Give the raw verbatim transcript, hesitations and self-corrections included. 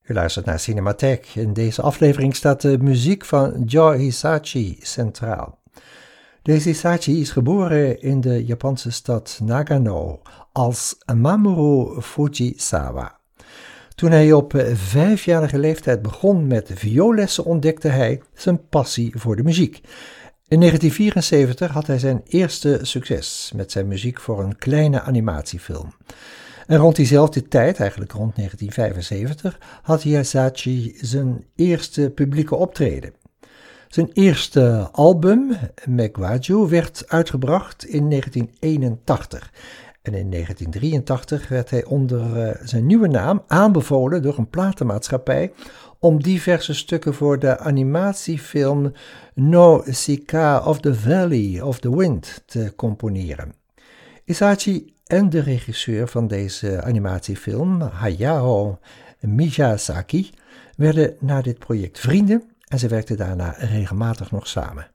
U luistert naar Cinematheek. In deze aflevering staat de muziek van Joe Hisaichi centraal. Deze Hisaichi is geboren in de Japanse stad Nagano als Mamoru Fujisawa. Toen hij op vijfjarige leeftijd begon met vioollessen ontdekte hij zijn passie voor de muziek. In negentien vierenzeventig had hij zijn eerste succes met zijn muziek voor een kleine animatiefilm. En rond diezelfde tijd, eigenlijk rond negentien vijfenzeventig, had Hisaichi zijn eerste publieke optreden. Zijn eerste album, Megwaju, werd uitgebracht in negentien eenentachtig. En in negentien drieëntachtig werd hij onder uh, zijn nieuwe naam aanbevolen door een platenmaatschappij om diverse stukken voor de animatiefilm Nausicaa of the Valley of the Wind te componeren. Hisaichi en de regisseur van deze animatiefilm, Hayao Miyazaki, werden na dit project vrienden en ze werkten daarna regelmatig nog samen.